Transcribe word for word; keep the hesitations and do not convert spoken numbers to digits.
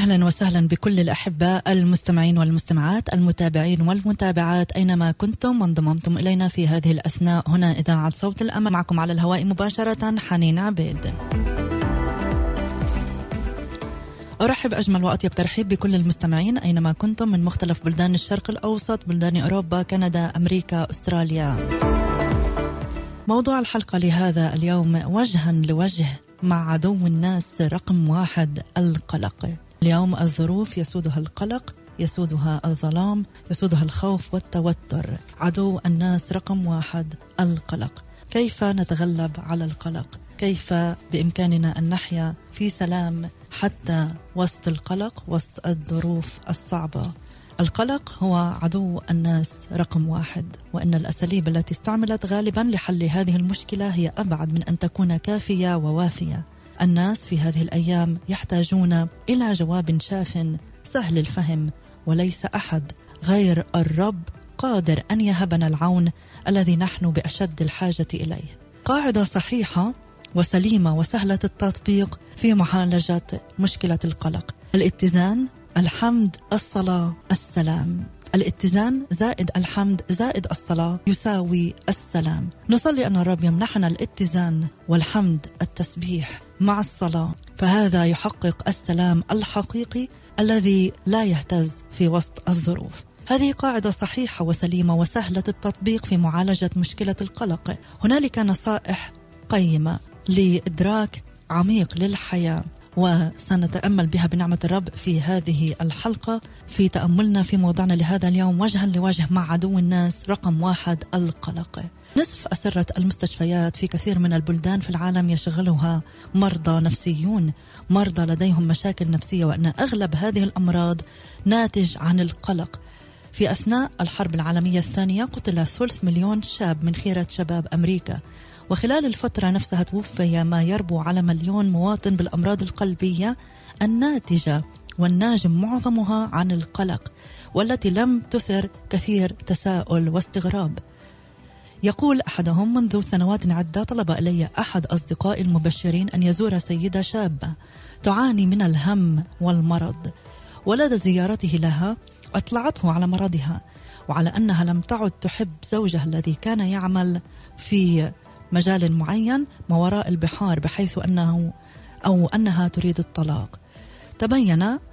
أهلا وسهلا بكل الأحباء المستمعين والمستمعات المتابعين والمتابعات أينما كنتم وانضممتم إلينا في هذه الأثناء. هنا إذاعة صوت الأمل، معكم على الهواء مباشرة حنين عبيد. أرحب أجمل وأطيب ترحيب بكل المستمعين أينما كنتم من مختلف بلدان الشرق الأوسط، بلدان أوروبا، كندا، أمريكا، أستراليا. موضوع الحلقة لهذا اليوم وجها لوجه مع عدو الناس رقم واحد، القلق. اليوم الظروف يسودها القلق، يسودها الظلام، يسودها الخوف والتوتر. عدو الناس رقم واحد القلق. كيف نتغلب على القلق؟ كيف بإمكاننا أن نحيا في سلام حتى وسط القلق، وسط الظروف الصعبة؟ القلق هو عدو الناس رقم واحد، وإن الأساليب التي استعملت غالبا لحل هذه المشكلة هي أبعد من أن تكون كافية ووافية. الناس في هذه الأيام يحتاجون إلى جواب شاف سهل الفهم، وليس أحد غير الرب قادر أن يهبنا العون الذي نحن بأشد الحاجة إليه. قاعدة صحيحة وسليمة وسهلة التطبيق في معالجة مشكلة القلق: الاتزان، الحمد، الصلاة، السلام. الاتزان زائد الحمد زائد الصلاة يساوي السلام. نصلي أن الرب يمنحنا الاتزان والحمد، التسبيح مع الصلاة، فهذا يحقق السلام الحقيقي الذي لا يهتز في وسط الظروف. هذه قاعدة صحيحة وسليمة وسهلة التطبيق في معالجة مشكلة القلق. هنالك نصائح قيمة لإدراك عميق للحياة، وسنتأمل بها بنعمة الرب في هذه الحلقة في تأملنا في موضوعنا لهذا اليوم، وجها لوجه مع عدو الناس رقم واحد، القلق. نصف أسرة المستشفيات في كثير من البلدان في العالم يشغلها مرضى نفسيون، مرضى لديهم مشاكل نفسية، وأن أغلب هذه الأمراض ناتج عن القلق. في أثناء الحرب العالمية الثانية قتل ثلث مليون شاب من خيرة شباب أمريكا، وخلال الفترة نفسها توفي ما يربو على مليون مواطن بالأمراض القلبية الناتجة والناجم معظمها عن القلق، والتي لم تثر كثير تساؤل واستغراب. يقول أحدهم: منذ سنوات عدة طلب إلي أحد أصدقائي المبشرين أن يزور سيدة شابة تعاني من الهم والمرض، ولدى زيارته لها أطلعته على مرضها وعلى أنها لم تعد تحب زوجها الذي كان يعمل في مجال معين ما وراء البحار، بحيث أنه أو أنها تريد الطلاق. تبين